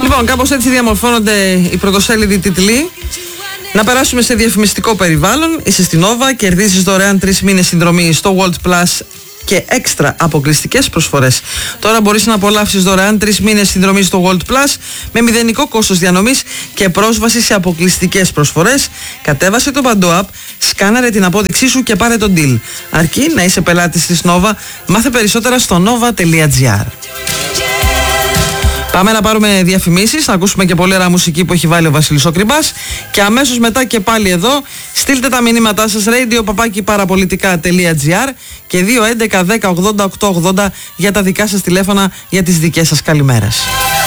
Λοιπόν, κάπως έτσι διαμορφώνονται οι πρωτοσέλιδοι τίτλοι. Να περάσουμε σε διαφημιστικό περιβάλλον. Είσαι στην Nova, κερδίζεις δωρεάν 3 μήνες συνδρομή στο World Plus και έξτρα αποκλειστικές προσφορές. Τώρα μπορείς να απολαύσεις δωρεάν 3 μήνες συνδρομή στο World Plus με μηδενικό κόστος διανομής και πρόσβαση σε αποκλειστικές προσφορές. Κατέβασε το Pando App, σκάναρε την απόδειξή σου και πάρε τον deal. Αρκεί να είσαι πελάτης της Nova. Μάθε περισσότερα στο nova.gr. Πάμε να πάρουμε διαφημίσεις, να ακούσουμε και πολύ ωραία μουσική που έχει βάλει ο Βασίλης ο Κρυμπάς και αμέσως μετά και πάλι εδώ στείλτε τα μηνύματά σας radio@parapolitica.gr και 211 10 80 880 για τα δικά σας τηλέφωνα για τις δικές σας καλημέρες.